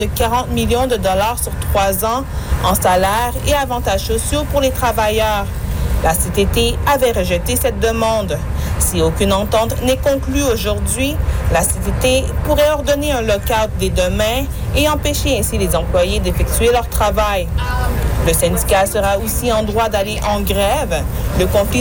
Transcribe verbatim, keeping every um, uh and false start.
de quarante millions de dollars sur trois ans en salaires et avantages sociaux pour les travailleurs. La C T T avait rejeté cette demande. Si aucune entente n'est conclue aujourd'hui, la C T T pourrait ordonner un lock-out dès demain et empêcher ainsi les employés d'effectuer leur travail. Le syndicat sera aussi en droit d'aller en grève. Le conflit